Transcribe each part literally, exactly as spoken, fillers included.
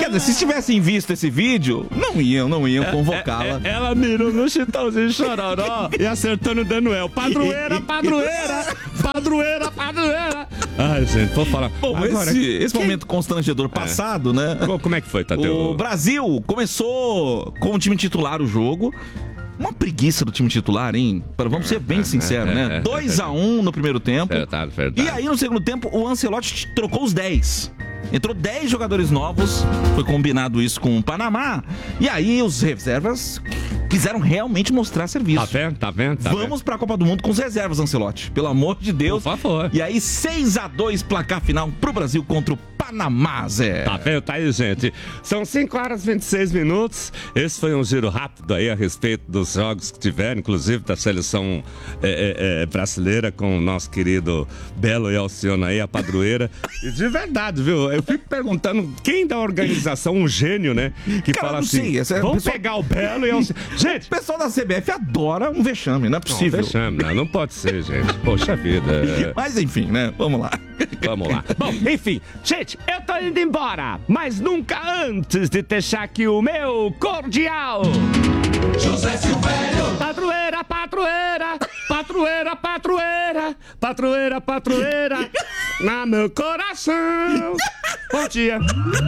Quer dizer, se tivessem visto esse vídeo, não iam, não iam convocá-la. É, é, ela mirou no Chitãozinho Chororó e acertou no Daniel. Padroeira, padroeira, padroeira, padroeira. Ai, gente, vou falar. Bom, agora, esse, esse quem... momento constrangedor passado, é. né? Como é que foi, Tadeu? O Brasil começou com o time titular o jogo. Uma preguiça do time titular, hein? Vamos ser bem sinceros, né? dois a um no primeiro tempo. Verdade, verdade. E aí, no segundo tempo, o Ancelotti trocou os dez. Entrou dez jogadores novos. Foi combinado isso com o Panamá. E aí, os reservas quiseram realmente mostrar serviço. Tá vendo? Tá vendo? Tá Vamos vendo? pra Copa do Mundo com os reservas, Ancelotti. Pelo amor de Deus. Por favor. E aí, seis a dois placar final pro Brasil contra o Panamá, Zé. Tá vendo? Tá aí, gente. São cinco horas e vinte e seis minutos. Esse foi um giro rápido aí a respeito dos jogos que tiveram, inclusive da seleção é, é, é, brasileira com o nosso querido Belo e Alcione aí, a padroeira. E de verdade, viu? Eu fico perguntando quem da organização, um gênio, né? Que Cara, fala não assim, sei, essa- vamos pessoal- pegar o Belo e Alcione. Gente, O pessoal da C B F adora um vexame, não é possível. não, vexame, não, não pode ser, gente. Poxa vida. é. Mas enfim, né? Vamos lá. Vamos lá. Bom, enfim, gente, eu tô indo embora, mas nunca antes de deixar aqui o meu cordial. José Silvério, Patroeira, patroeira, patroeira, patroeira, patroeira, patroeira, na meu coração. Bom dia.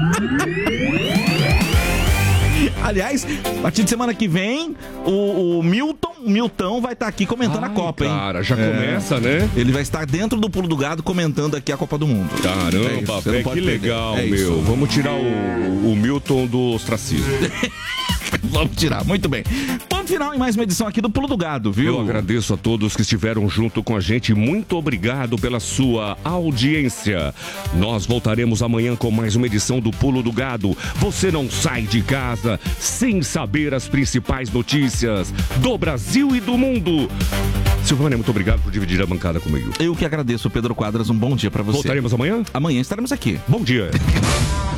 Aliás, a partir de semana que vem, o, o Milton, o Milton vai estar aqui comentando Ai, a Copa, hein? cara, já começa, né? Ele vai estar dentro do Pulo do Gado comentando aqui a Copa do Mundo. É Caramba, isso, você velho, não pode que perder. legal, É meu. isso. Vamos tirar o, o Milton do ostracismo. Vamos tirar, muito bem. Ponto final em mais uma edição aqui do Pulo do Gado, viu? Eu agradeço a todos que estiveram junto com a gente. Muito obrigado pela sua audiência. Nós voltaremos amanhã com mais uma edição do Pulo do Gado. Você não sai de casa sem saber as principais notícias do Brasil e do mundo. Silvânia, muito obrigado por dividir a bancada comigo. Eu que agradeço, Pedro Quadras. Um bom dia pra você. Voltaremos amanhã? Amanhã estaremos aqui. Bom dia.